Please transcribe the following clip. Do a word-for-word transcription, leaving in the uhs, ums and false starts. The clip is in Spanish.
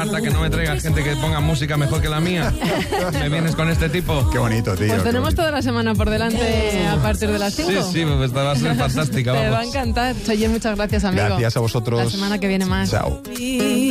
Marta, que no me traigas gente que ponga música mejor que la mía. Me vienes con este tipo. Qué bonito, tío. Pues tenemos toda la semana por delante a partir de las cinco. Sí, sí, pues va a ser fantástica. Te Vamos. va a encantar. Oye, muchas gracias, amigo. Gracias a vosotros. La semana que viene más. Chao.